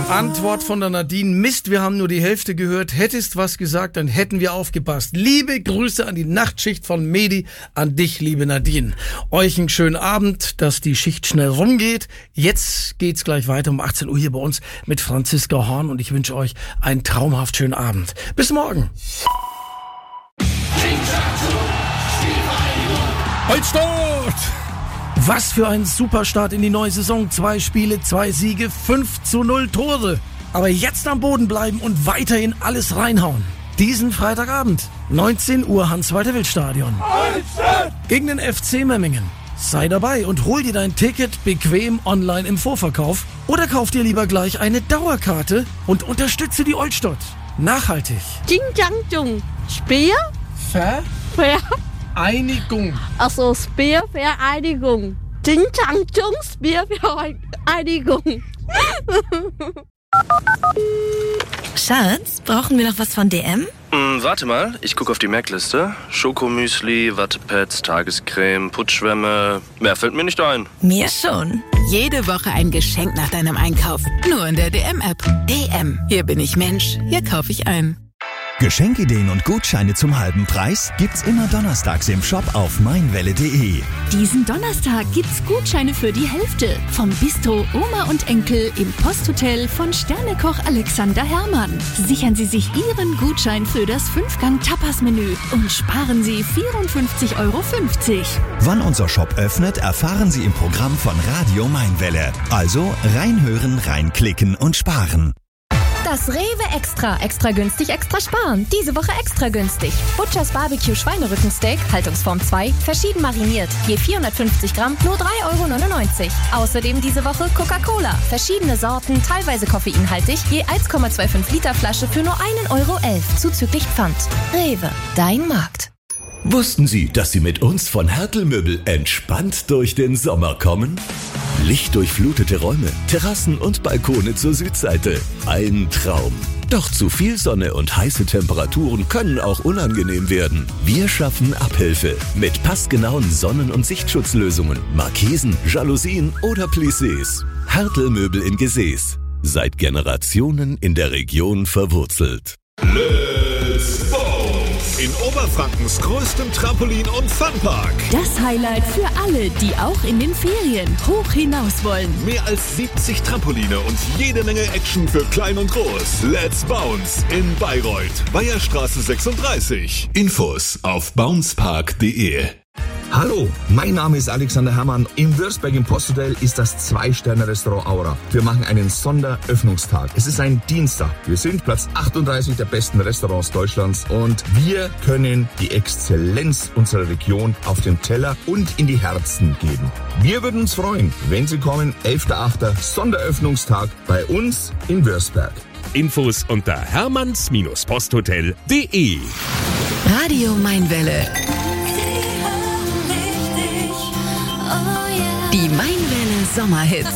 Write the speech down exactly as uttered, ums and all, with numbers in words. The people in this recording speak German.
Antwort von der Nadine. Mist, wir haben nur die Hälfte gehört. Hättest was gesagt, dann hätten wir aufgepasst. Liebe Grüße an die Nachtschicht von Medi, an dich, liebe Nadine. Euch einen schönen Abend, dass die Schicht schnell rumgeht. Jetzt geht's gleich weiter um achtzehn Uhr hier bei uns mit Franziska Horn und ich wünsche euch einen traumhaft schönen Abend. Bis morgen. Holzstadt! Was für ein Superstart in die neue Saison. Zwei Spiele, zwei Siege, fünf zu null Tore. Aber jetzt am Boden bleiben und weiterhin alles reinhauen. Diesen Freitagabend, neunzehn Uhr, Hans-Walter-Wild-Stadion. Gegen den F C Memmingen. Sei dabei und hol dir dein Ticket bequem online im Vorverkauf. Oder kauf dir lieber gleich eine Dauerkarte und unterstütze die Oldstadt. Nachhaltig. Ding, dang, dung. Speer? Ver? Ver? Einigung. Achso, Speervereinigung. Ding, dang, dung, Speervereinigung. Schatz, brauchen wir noch was von D M? Mm, warte mal, ich gucke auf die Merkliste. Schokomüsli, Wattepads, Tagescreme, Putzschwämme. Mehr fällt mir nicht ein. Mir schon. Jede Woche ein Geschenk nach deinem Einkauf. Nur in der D M-App. D M. Hier bin ich Mensch. Hier kaufe ich ein. Geschenkideen und Gutscheine zum halben Preis gibt's immer donnerstags im Shop auf meinwelle punkt de. Diesen Donnerstag gibt's Gutscheine für die Hälfte vom Bistro Oma und Enkel im Posthotel von Sternekoch Alexander Herrmann. Sichern Sie sich Ihren Gutschein für das Fünf-Gang-Tapas-Menü und sparen Sie vierundfünfzig Euro fünfzig. Wann unser Shop öffnet, erfahren Sie im Programm von Radio Mainwelle. Also reinhören, reinklicken und sparen. Das Rewe Extra. Extra günstig, extra sparen. Diese Woche extra günstig. Butchers Barbecue Schweinerückensteak, Haltungsform zwei, verschieden mariniert. Je vierhundertfünfzig Gramm, nur drei Euro neunundneunzig. Außerdem diese Woche Coca-Cola. Verschiedene Sorten, teilweise koffeinhaltig, je eins Komma fünfundzwanzig Liter Flasche für nur ein Euro elf. Zuzüglich Pfand. Rewe, dein Markt. Wussten Sie, dass Sie mit uns von Hertel Möbel entspannt durch den Sommer kommen? Lichtdurchflutete Räume, Terrassen und Balkone zur Südseite. Ein Traum. Doch zu viel Sonne und heiße Temperaturen können auch unangenehm werden. Wir schaffen Abhilfe mit passgenauen Sonnen- und Sichtschutzlösungen, Markisen, Jalousien oder Plissés. Hertel Möbel in Gesäß. Seit Generationen in der Region verwurzelt. Let's Bounce! In Oberfrankens größtem Trampolin- und Funpark. Das Highlight für alle, die auch in den Ferien hoch hinaus wollen. Mehr als siebzig Trampoline und jede Menge Action für klein und groß. Let's Bounce in Bayreuth, Weiherstraße sechsunddreißig. Infos auf bouncepark punkt de. Hallo, mein Name ist Alexander Herrmann. Im Würzberg im Posthotel ist das Zwei-Sterne-Restaurant Aura. Wir machen einen Sonderöffnungstag. Es ist ein Dienstag. Wir sind Platz achtunddreißig der besten Restaurants Deutschlands und wir können die Exzellenz unserer Region auf den Teller und in die Herzen geben. Wir würden uns freuen, wenn Sie kommen. elfter achter Sonderöffnungstag bei uns in Würzberg. Infos unter hermanns Posthotel punkt de. Radio Mainwelle. Die Mainwelle Sommerhits.